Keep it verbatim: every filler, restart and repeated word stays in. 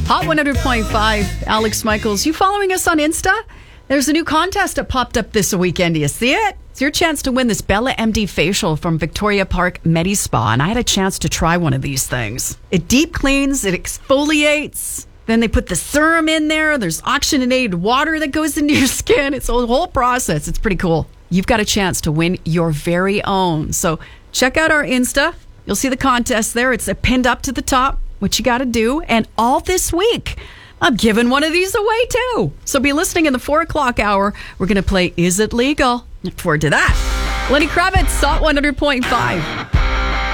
Hot one hundred point five, Alex Michaels. You following us on Insta? There's a new contest that popped up this weekend. Do you see it? It's your chance to win this Bella M D facial from Victoria Park Medi Spa. And I had a chance to try one of these things. It deep cleans, it exfoliates. Then they put the serum in there. There's oxygenated water that goes into your skin. It's a whole process. It's pretty cool. You've got a chance to win your very own. So check out our Insta. You'll see the contest there. It's pinned up to the top, what you got to do. And all this week, I'm giving one of these away too. So be listening in the four o'clock hour. We're going to play Is It Legal? Look forward to that. Lenny Kravitz, Salt one hundred point five.